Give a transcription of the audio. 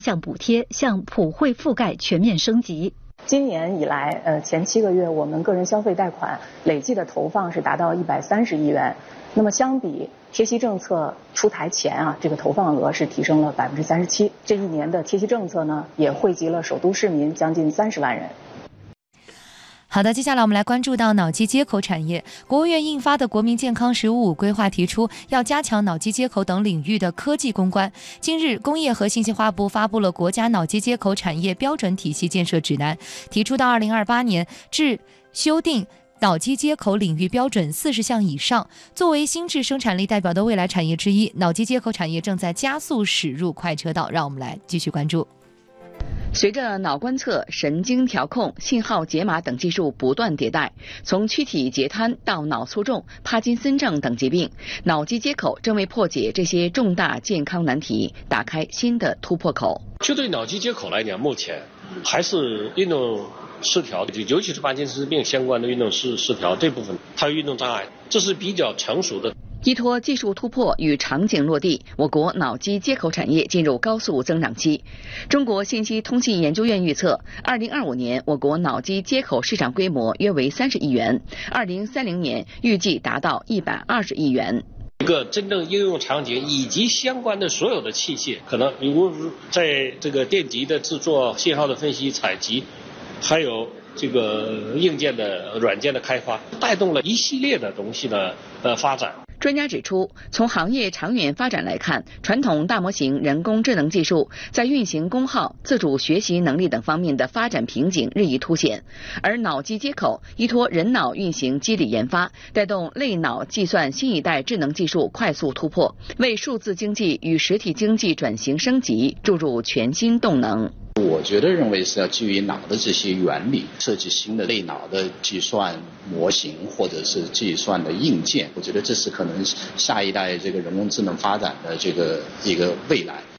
项补贴向普惠覆盖全面升级。 今年以来，前7个月我们个人消费贷款累计的投放是达到130亿元。那么相比贴息政策出台前这个投放额是提升了37%。这一年的贴息政策呢，也惠及了首都市民将近30万人。 好的，接下来我们来关注到脑机接口产业。国务院印发的国民健康“15+5”规划提出，要加强脑机接口等领域的科技攻关。近日，工业和信息化部发布了国家脑机接口产业标准体系建设指南，提出到2028年至修订脑机接口领域标准40项以上。作为新质生产力代表的未来产业之一，脑机接口产业正在加速驶入快车道。让我们来继续关注。 随着脑观测、神经调控、信号解码等技术不断迭代，从躯体截瘫到脑卒中、帕金森症等疾病，脑机接口正为破解这些重大健康难题打开新的突破口。 就对脑机接口来讲，目前还是运动失调，尤其是帕金森病相关的运动失调这部分，它有运动障碍，这是比较成熟的。 依托技术突破与场景落地，我国脑机接口产业进入高速增长期。中国信息通信研究院预测，2025年我国脑机接口市场规模约为30亿元，2030年预计达到120亿元。 一个真正应用场景以及相关的所有的器械，可能比如在这个电极的制作、信号的分析、采集，还有这个硬件的、软件的开发，带动了一系列的东西的发展。 专家指出，从行业长远发展来看，传统大模型人工智能技术在运行功耗、自主学习能力等方面的发展瓶颈日益凸显，而脑机接口依托人脑运行机理研发，带动类脑计算新一代智能技术快速突破，为数字经济与实体经济转型升级注入全新动能。 我认为是要基于脑的这些原理，设计新的类脑的计算模型或者是计算的硬件。我觉得这是可能下一代这个人工智能发展的这个一个未来。